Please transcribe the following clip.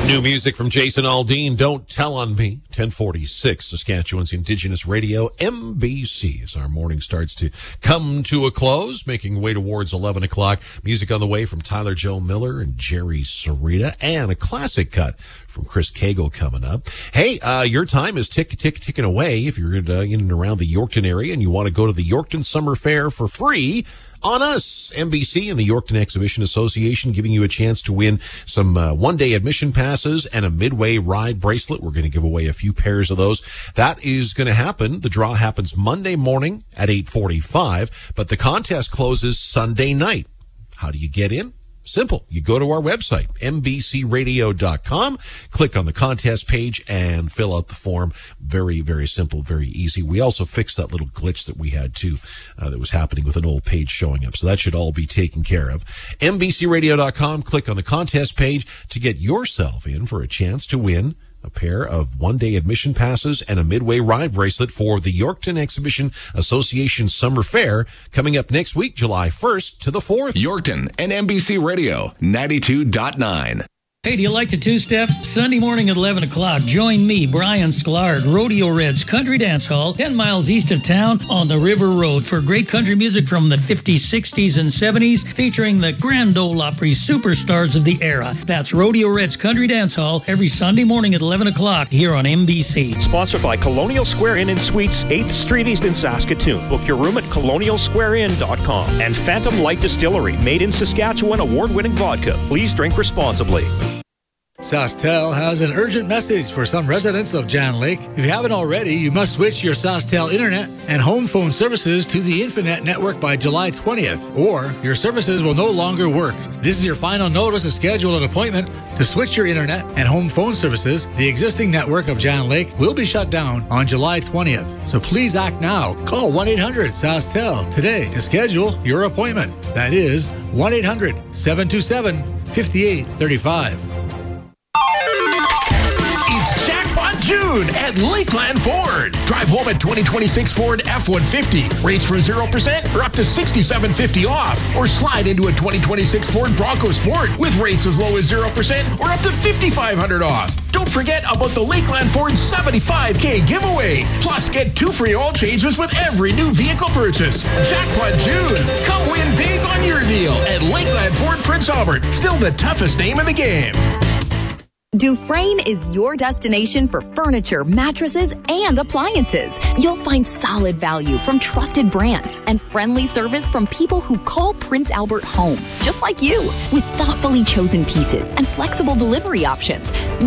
New music from Jason Aldean, Don't Tell on Me, 1046, Saskatchewan's Indigenous Radio, MBC, as our morning starts to come to a close, making way towards 11 o'clock. Music on the way from Tyler Joe Miller and Jerry Sarita, and a classic cut from Chris Cagle coming up. Hey, your time is ticking away. If you're in and around the Yorkton area and you want to go to the Yorkton Summer Fair for free, on us, MBC and the Yorkton Exhibition Association, giving you a chance to win some one-day admission passes and a Midway ride bracelet. We're going to give away a few pairs of those. That is going to happen. The draw happens Monday morning at 8:45, but the contest closes Sunday night. How do you get in? Simple. You go to our website, mbcradio.com, click on the contest page, and fill out the form. Very, very simple, very easy. We also fixed that little glitch that we had, too, that was happening with an old page showing up. So that should all be taken care of. mbcradio.com, click on the contest page to get yourself in for a chance to win a pair of one-day admission passes and a Midway ride bracelet for the Yorkton Exhibition Association Summer Fair coming up next week, July 1st to the 4th. Yorkton and MBC Radio 92.9. Hey, do you like to two-step? Sunday morning at 11 o'clock, join me, Brian Sklar, Rodeo Reds Country Dance Hall, 10 miles east of town on the River Road for great country music from the 50s, 60s, and 70s, featuring the Grand Ole Opry superstars of the era. That's Rodeo Reds Country Dance Hall every Sunday morning at 11 o'clock here on MBC. Sponsored by Colonial Square Inn and Suites, 8th Street East in Saskatoon. Book your room at colonialsquareinn.com. And Phantom Light Distillery, made in Saskatchewan, award-winning vodka. Please drink responsibly. SaskTel has an urgent message for some residents of Jan Lake. If you haven't already, you must switch your SaskTel internet and home phone services to the Infinet network by July 20th, or your services will no longer work. This is your final notice to schedule an appointment to switch your internet and home phone services. The existing network of Jan Lake will be shut down on July 20th. So please act now. Call 1-800-SaskTel today to schedule your appointment. That is 1-800-727-5835. June at Lakeland Ford. Drive home at 2026 Ford F-150. Rates from 0% or up to $6,750 off. Or slide into a 2026 Ford Bronco Sport with rates as low as 0% or up to $5,500 off. Don't forget about the Lakeland Ford $75K giveaway. Plus, get 2 free oil changes with every new vehicle purchase. Jackpot June. Come win big on your deal at Lakeland Ford Prince Albert. Still the toughest name in the game. Dufresne is your destination for furniture, mattresses, and appliances. You'll find solid value from trusted brands and friendly service from people who call Prince Albert home, just like you. With thoughtfully chosen pieces and flexible delivery options,